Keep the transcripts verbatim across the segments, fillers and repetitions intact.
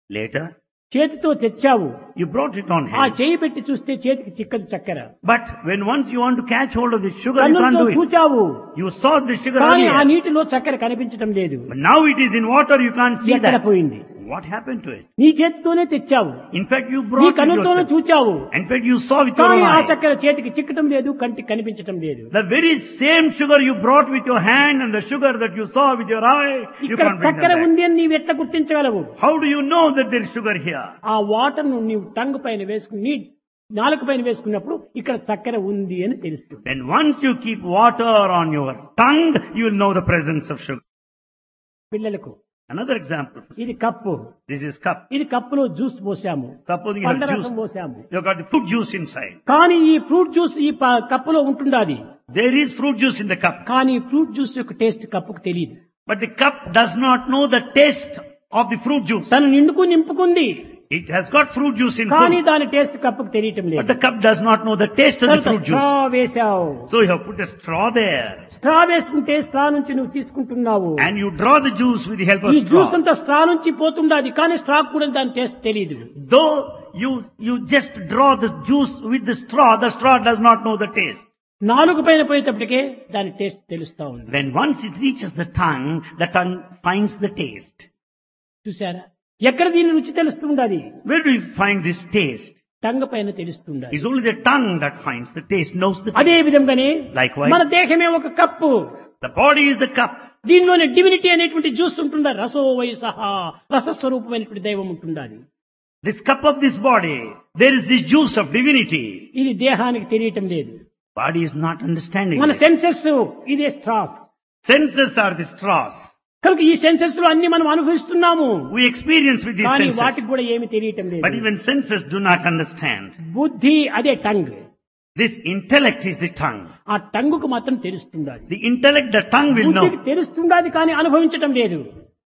Later, చేతితో తెచ్చావు, you brought it on ఆ hand. చేయి పెట్టి చూస్తే చేతికి చిక్కదు చక్కెర. But when once you want to catch hold of the sugar, you can't కన్నులతో do it. చూచావు, You saw the sugar కానీ ఆ earlier. నీటిలో చక్కెర కనిపించటం లేదు. But now it is in water, you can't see ఎక్కడ that. పోయింది? What happened to it? నీ చేతితోనే తెచ్చావు, In fact, you నీ brought it కన్నులతోనే yourself. చూచావు, In fact, you saw with your కానీ own ఆ eye. చక్కెర చేతికి చిక్కటం లేదు, కంటికి కనిపించటం లేదు. The very same sugar you brought with your hand and the sugar that you saw with your eye, you ఇక్కడ can't bring చక్కెర them back. ఉంది అని నీవు ఎట్లా గుర్తించగలవు? How do you know that there is sugar here? ఆ water ను నీవు tongue పైన వేసుకుని నీ నాలుక పైన వేసుకున్నప్పుడు ఇక్కడ చక్కెర ఉంది అని తెలుస్తుంది. Then once you keep water on your tongue, you will know the presence of sugar. పిల్లలకు Another example. ఇది కప్పు, This is cup. ఇది కప్పులో జ్యూస్ పోసాము, Suppose you have పండ్ల juice. రసం పోసాము, You got the fruit juice inside. కానీ ఈ fruit juice ఈ ప- కప్పులో ఉంటుండాది, There is fruit juice in the cup. కానీ ఫ్రూట్ జ్యూస్ యొక్క టేస్ట్ కప్పుకు తెలియదు. But the cup does not know the taste of the fruit juice. తను నిండుకు నింపుకుంది, It has got fruit juice in కానీ full. దాని taste కప్పుకు తెలియటం But లేదు. the cup does not know the taste of the fruit straw juice. వేశావు, So you have put a straw there. Straw వేసుకుంటే straw నుంచి నువ్వు తీసుకుంటున్నావు. And you draw the juice with the help of ఈ juice straw. అంతా straw నుంచి పోతుండాది, కానీ straw కూడా దాని టేస్ట్ తెలియదు. Though you, you just draw the juice with the straw, the straw does not know the taste. నాలుగు పైన పోయేటప్పటికే దాని టేస్ట్ తెలుస్తా ఉంది. When once it reaches the tongue, the tongue finds the taste. చూసారా, ఎక్కడ దీని రుచి తెలుస్తుండాది? Where do you find this taste? టంగ పైన తెలుస్తుండాది. It's only the tongue that finds the taste, knows the అదే taste. విధంగానే Likewise. మన దేహమే ఒక cup, The body is the cup. దీనిలోని డివినిటీ అనేటువంటి జ్యూస్ ఉంటుందా, రసో వయసహ రసస్వరూపమైనటువంటి దైవం ఉంటుండాలి. This cup of this body, there is this juice of divinity. ఇది దేహానికి తెలియటం లేదు. Body is not understanding మన this. సెన్సెస్ ఇదే straws. Senses are the straws. కనుక ఈ సెన్సెస్ లో అన్ని మనం అనుభవిస్తున్నాము, We experience with these కానీ senses. వాటికి కూడా ఏమి తెలియటం But లేదు. even senses do not understand. బుద్ధి అదే tongue, This intellect is the tongue. ఆ టంగుకు మాత్రం తెలుస్తుండాలి. The intellect, the tongue will know. బుద్ధికి తెలుస్తుండాది కానీ అనుభవించటం లేదు.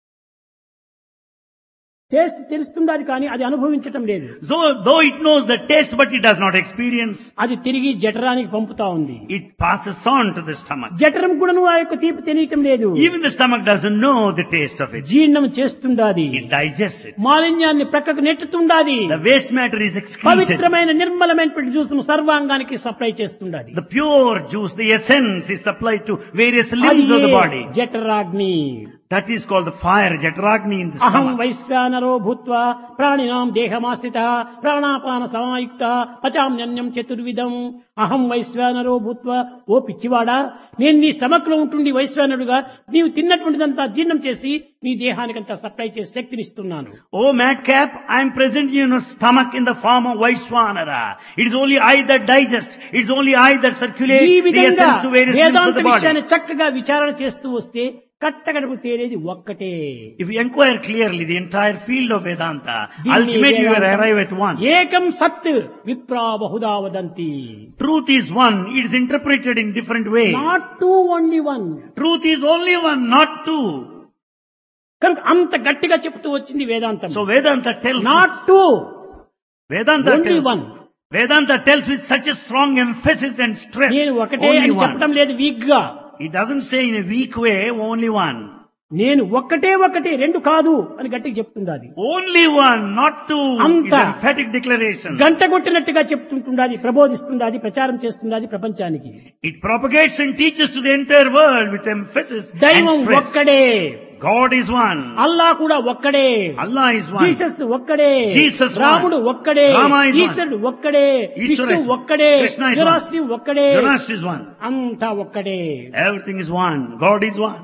టేస్ట్ తెలుస్తుండాది కానీ అది అనుభవించటం లేదు. So, though it knows the taste, but it does not experience, అది తిరిగి జఠరానికి పంపుతా ఉంది. it passes on to the stomach. జఠరం కూడా ఆ యొక్క తీపి తెలియటం లేదు. Even the stomach doesn't know the taste of it. జీర్ణం చేస్తుండాది, It digests it. మాలిన్యాన్ని ప్రక్కకు నెట్టుతుండాది, The waste matter is excreted. పవిత్రమైన నిర్మలమైనటువంటి జ్యూస్ను సర్వాంగానికి సప్లై చేస్తుండాది. The pure juice, the essence is supplied to various అది limbs of the body. జఠరాగ్ని. That is called the fire, Jatragni in the అహం stomach. వైశ్వానరో భూత్వా ప్రాణినాం దేహమాశ్రిత ప్రాణాపాన సమాయుక్త పచామ్యన్యం చతుర్విధం. అహం వైశ్వానరో భూత్వా, ఓ పిచ్చివాడా, నేను నీ stomach లో ఉంటుండి వైశ్వానరుడుగా నీవు తిన్నటువంటిదంతా జీర్ణం చేసి నీ దేహానికంతా సప్లై చేసి శక్తినిస్తున్నాను. Oh madcap, I am present in your stomach in the form of Vaishwanara. It is only I that digest. It is only I that ఈ circulates the విధంగా essence to various limbs of Vedanta the body. విషయాన్ని చక్కగా విచారణ చేస్తూ వస్తే కట్టగడపు తేలేది ఒక్కటే. If you inquire clearly the entire field of Vedanta, దీన్ని ultimately you will Vedantam arrive at one. ఏకం సత్ విప్రా Bahuda వదంతి. Truth is one. It is interpreted in different ways. Not two only one. Truth is only one, not two. కనుక అంత గట్టిగా చెప్తూ వచ్చింది వేదాంతం. So Vedanta tells not two, Vedanta only tells one. Vedanta tells with such a strong emphasis and stress. నేను ఒకటే Only అని one. చెప్పడం లేదు వీక్ గా. It doesn't say in a weak way, only one. నేను ఒక్కటే ఒకటి రెండు కాదు అని గట్టిగా చెప్తుంది అది. Only one, not two. అంత It's emphatic declaration. గంట కొట్టినట్టుగా చెప్తుంటుంది, ప్రబోధిస్తుంది, ప్రచారం చేస్తుంది ప్రపంచానికి. It propagates and teaches to the entire world with emphasis దైవం and stress. ఒక్కడే, God is one. అల్లా కూడా ఒక్కడే, Allah is one. జీసస్ ఒక్కడే, Jesus one. రాముడు ఒక్కడే, Rama is one. ఈశ్వరుడు ఒక్కడే, ఈశ్వరుడు విష్ణు ఒక్కడే, Krishna is one. జరాస్త్రి ఒక్కడే, Zoroaster is one. అంతా ఒక్కడే. Everything is one. God is one.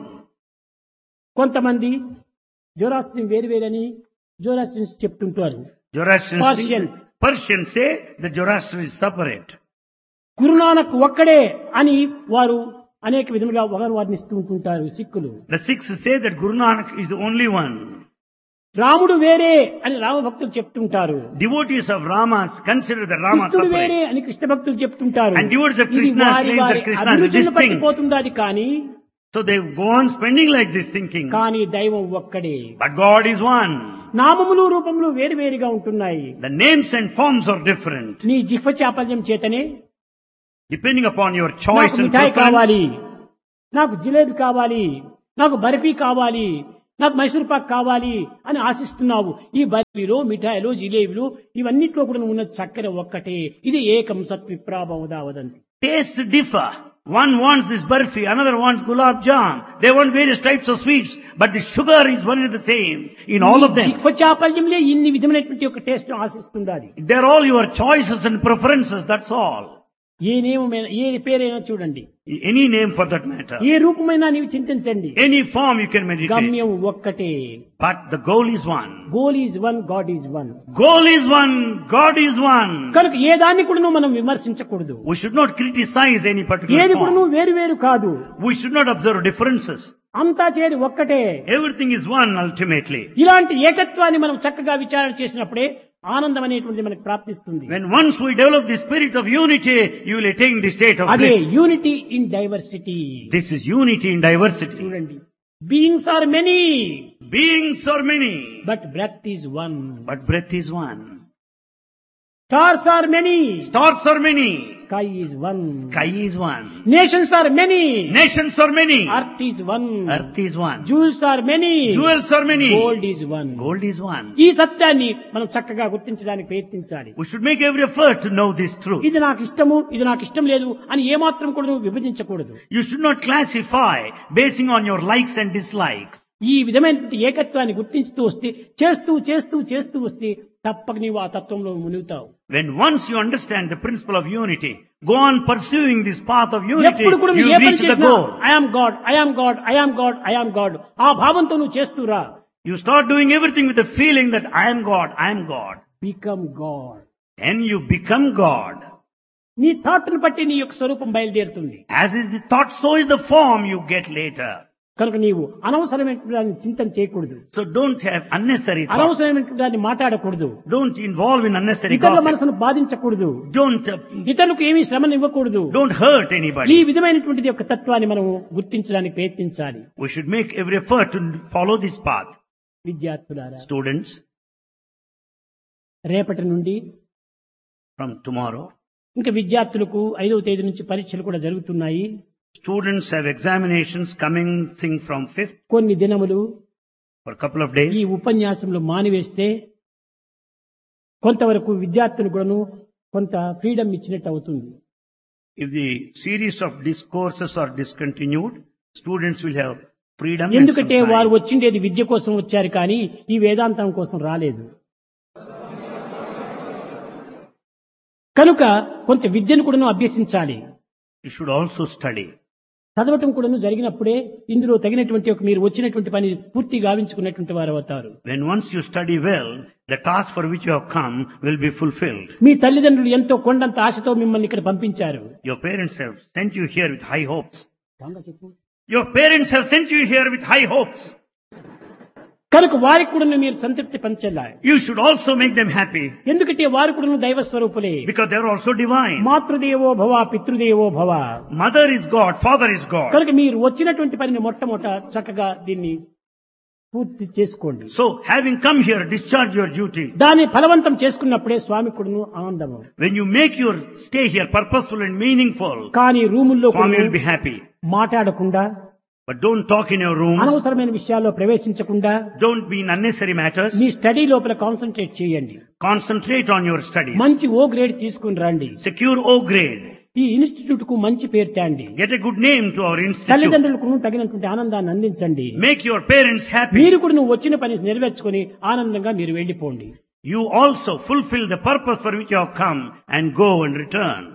కొంతమంది జోరాస్ట్రి వేరు వేరని జోరాస్ట్రియన్స్ చెప్తుంటారు. Zoroastrians Persians. Persians say that Zoroaster is separate. Guru Nanak ఒక్కడే అని వారు అనేక విధములుగా ఒకరు వర్ణిస్తూ ఉంటుంటారు సిక్కులు. The Sikhs say that Guru Nanak is the only one. రాముడు వేరే అని రామ భక్తులు చెప్తుంటారు. Devotees of Ramas consider that Rama కృష్ణుడు వేరే separate. అని కృష్ణ భక్తులు చెప్తుంటారు. And devotees of ఇది Krishna వారి claim that వారి Krishna is అభిరుచులను distinct. పట్టిపోతుంది అది, కానీ So they go on spending like this thinking. కానీ దైవం ఒక్కడే. But God is one. నామములు రూపములు వేరు వేరుగా ఉంటున్నాయి. The names and forms are different. నీ జిహ్వ చాపల్యం చేతనే Depending upon your choice నాకు and మిఠాయి కావాలి, preference. నాకు జిలేబీ కావాలి, నాకు బర్ఫీ కావాలి, నాకు మైసూర్ పాక్ కావాలి అని ఆశిస్తున్నావు. ఈ బర్ఫీలో మిఠాయిలో జిలేబీలు ఇవన్నిట్లో కూడా ఉన్న చక్కెర ఒక్కటే. ఇది ఏకం సత్విప్రాభవదా వదంతి. Tastes differ. One wants this barfi, another wants gulab jam. They want various types of sweets, but the sugar is one and the same in all of them. చాపల్యంలో ఇన్ని విధమైనటువంటి ఒక టేస్ట్ ఆశిస్తుంది అది. They're all your choices and preferences, that's all. ఏ నేమైనా ఏ పేరైనా చూడండి, Any name for that matter. ఏ రూపమైనా నీవు చింతించండి, Any form you can meditate. గమ్యం ఒక్కటే. But the goal is one. Goal is one, God is one. Goal is one, God is one. కనుక ఏ దాన్ని కూడా మనం విమర్శించకూడదు. We should not criticize any particular ఏది కూడా form. వేరు వేరు కాదు. We should not observe differences. అంతా చేరి ఒక్కటే. Everything is one ultimately. ఇలాంటి ఏకత్వాన్ని మనం చక్కగా విచారణ చేసినప్పుడే ఆనందం అనేటువంటిది మనకు ప్రాప్తిస్తుంది. When once we develop the spirit of unity, you will attain the state of అదే bliss. Unity in diversity. This is unity in diversity. చూడండి, beings are many Beings are many, but breath is one. but breath is one. Stars are many, Stars are many, sky is one. sky is one. Nations are many, Nations are many, earth is one. earth is one. Jewels are many, Jewels are many, gold is one. gold is one. ఈ సత్యాన్ని మనం చక్కగా గుర్తించడానికి ప్రయత్నించాలి. We should make every effort to know this truth. ఇది నాకు ఇష్టము, ఇది నాకు ఇష్టం లేదు అని ఏమాత్రం కూడా నువ్వు విభజించకూడదు. You should not classify basing on your likes and dislikes. ఈ విధమైనటువంటి ఏకత్వాన్ని గుర్తించుతూ వస్తే, చేస్తూ చేస్తూ చేస్తూ వస్తే తప్పక నీవు ఆ తత్వంలో మునుగుతావు. When once you understand the principle of unity, go on pursuing this path of unity, ఎప్పుడు కూడా you నువ్వు ఏ పని reach the చేసినా goal. I am God, I am God, I am God, I am God ఆ భావంతో నువ్వు చేస్తూరా. You start doing everything with the feeling that I am God, I am God. Become God. Then you become God. నీ thought ను బట్టి నీ యొక్క స్వరూపం బయలుదేరుతుంది. As is the thought, so is the form you get later. కనుక నీవు అనవసరమైన దాన్ని చింతన చేయకూడదు. So don't have unnecessary thoughts. అనవసరమైన దాన్ని మాట్లాడకూడదు. Don't involve in unnecessary ఇతరుల gossip. మనసును బాధించకూడదు. Don't, uh, ఇతరులకు ఏమీ శ్రమను ఇవ్వకూడదు. don't hurt ఈ anybody. విధమైనటువంటి యొక్క తత్వాన్ని మనం గుర్తించడానికి ప్రయత్నించాలి. We should make every effort to follow this path. విద్యార్థులారా, Students, రేపటి నుండి from tomorrow, ఇంకా విద్యార్థులకు ఐదవ తేదీ నుంచి పరీక్షలు కూడా జరుగుతున్నాయి. students have examinations commencing from fifth కొన్ని దినములు for a couple of days. ఈ ఉపన్యాసంలో మానివేస్తే కొంతవరకు విద్యార్థులు కూడాను కొంత ఫ్రీడమ్ ఇచ్చినట్టు అవుతుంది. If the series of discourses are discontinued, students will have freedom. and ఎందుకంటే some వారు time. వచ్చిండేది విద్య కోసం వచ్చారు కానీ ఈ వేదాంతం కోసం రాలేదు. కనుక కొంత విద్యను కూడాను అభ్యసించాలి. You should also study. చదవటం కూడాను జరిగినప్పుడే ఇందులో తగినటువంటి ఒక మీరు వచ్చినటువంటి పని పూర్తి గావించుకున్నటువంటి వారు అవుతారు. When once you study well, the task for which you have come will be fulfilled. మీ తల్లిదండ్రులు ఎంతో కొండంత ఆశతో మిమ్మల్ని ఇక్కడ పంపించారు. Your parents have sent you here with high hopes. బాగా చెప్పు. Your parents have sent you here with high hopes. కనుక వారికి కూడా మీరు సంతృప్తి పంచాలి. You should also make them happy ఎందుకంటే వారు కూడా దైవ స్వరూపులే. because they are also divine. మాతృదేవో భవ, పితృదేవో భవ. Mother is God, father is God. కనుక మీరు వచ్చినటువంటి పనిని మొట్టమొదట చక్కగా దీన్ని పూర్తి చేసుకోండి. So, having come here, discharge your duty. దాన్ని ఫలవంతం చేసుకున్నప్పుడే స్వామి కూడాను ఆనందము. When you make your stay here purposeful and meaningful, కానీ రూముల్లో Swami will be happy. మాట్లాడకుండా, But don't talk in your rooms. అనవసరమైన విషయాల్లో ప్రవేశించకుండా Don't be in unnecessary matters. Me study లోపల concentrate చేయండి. Concentrate on your studies. మంచి ఓ grade తీసుకుని రండి. Secure O grade. ఈ ఇన్స్టిట్యూట్ కు మంచి పేరు తేండి. Get a good name to our institute. తల్లిదండ్రులకు తగినటువంటి ఆనందాన్ని అందించండి. Make your parents happy. మీరు కూడా నువ్వు వచ్చిన పని నెరవేర్చుకొని ఆనందంగా మీరు వెళ్ళిపోండి. You also fulfill the purpose for which you have come and go and return.